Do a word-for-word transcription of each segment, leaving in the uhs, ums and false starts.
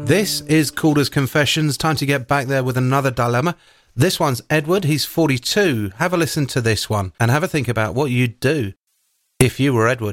This is Calder's Confessions. Time to get back there with another dilemma. This one's Edward. He's forty-two. Have a listen to this one and have a think about what you'd do if you were Edward.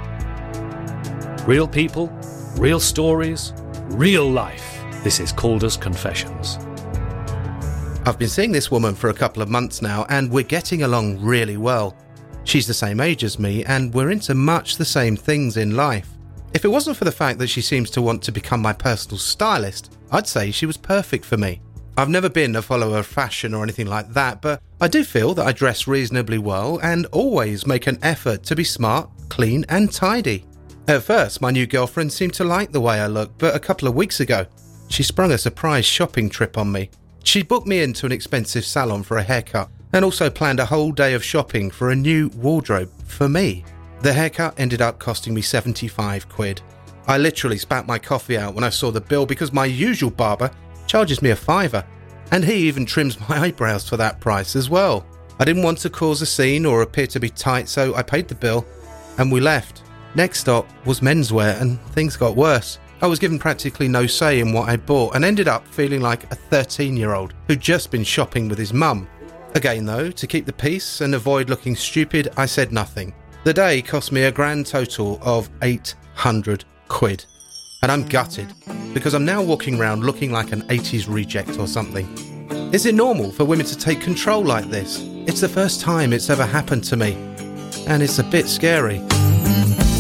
Real people, real stories, real life. This is Calder's Confessions. I've been seeing this woman for a couple of months now, and we're getting along really well. She's the same age as me, and we're into much the same things in life. If it wasn't for the fact that she seems to want to become my personal stylist, I'd say she was perfect for me. I've never been a follower of fashion or anything like that, but I do feel that I dress reasonably well and always make an effort to be smart, clean and tidy. At first, my new girlfriend seemed to like the way I look, but a couple of weeks ago, she sprung a surprise shopping trip on me. She booked me into an expensive salon for a haircut and also planned a whole day of shopping for a new wardrobe for me. The haircut ended up costing me seventy-five quid. I literally spat my coffee out when I saw the bill because my usual barber charges me a fiver, and he even trims my eyebrows for that price as well. I didn't want to cause a scene or appear to be tight, so I paid the bill and we left. Next stop was menswear, and things got worse. I was given practically no say in what I bought and ended up feeling like a thirteen-year-old who'd just been shopping with his mum. Again though, to keep the peace and avoid looking stupid, I said nothing. The day cost me a grand total of eight hundred quid. And I'm gutted, because I'm now walking around looking like an eighties reject or something. Is it normal for women to take control like this? It's the first time it's ever happened to me, and it's a bit scary.